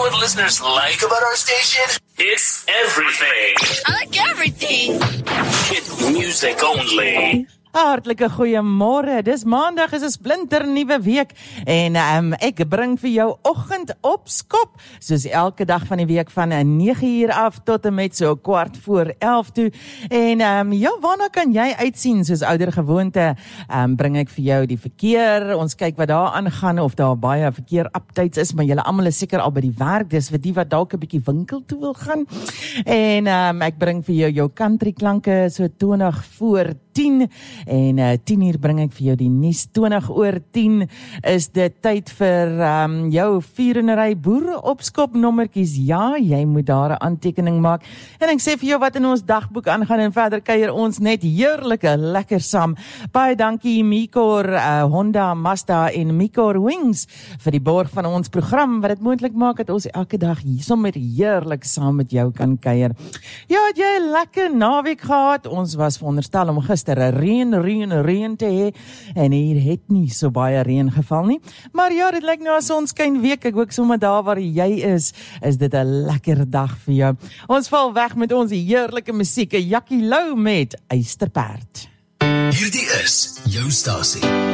what listeners like about our station? It's everything. I like everything. Hit music only. Hartlike goeiemôre, dis maandag, is 'n splinter nuwe week en ek bring vir jou oggend opskop, soos elke dag van die week van 9 uur af tot en met so 11:15 toe en ja, waarna kan jy uitsien, soos ouer gewoonte, bring ek vir jou die verkeer, ons kyk wat daar aangaan, of daar baie verkeer updates is, maar julle almal is seker al by die werk, dis vir die wat dalk 'n bietjie winkel toe wil gaan en ek bring vir jou country klanke so 20 voor 10 en 10 uur bring ek vir jou die nuus. 20 oor 10 is dit tyd vir jou vierenery boere opskop nommertjies. Ja, jy moet daar 'n aantekening maak. En ek sê vir jou wat in ons dagboek aangaan en verder kuier ons net heerlike lekker saam. Baie dankie Micor, Honda, Mazda en Micor Wings vir die borg van ons program wat dit moontlik maak dat ons elke dag hier sommer heerlik saam met jou kan kuier. Ja, het jy 'n lekker naweek gehad? Ons was veronderstel om gister reën te hê en hier het nie so baie reën geval nie, maar ja, dit lyk nou 'n sonskyn week. Ek hoop sommer daar waar jy is dit 'n lekker dag vir jou. Ons val weg met ons heerlike musiek, Jackie Lou met Eysterperd. Hierdie is jou stasie.